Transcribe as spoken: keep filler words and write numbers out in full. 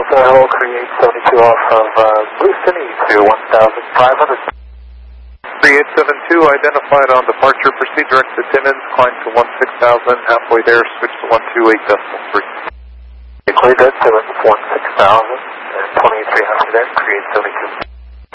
So hello, create seventy-two off of uh, Lewiston East to one thousand five hundred. three eight seven two identified on departure. Proceed direct to Timmins, climb to one six thousand, halfway there, switch to one two eight decimal three. Clear dead Timmins, one six thousand and twenty-three hundred there, create seventy-two.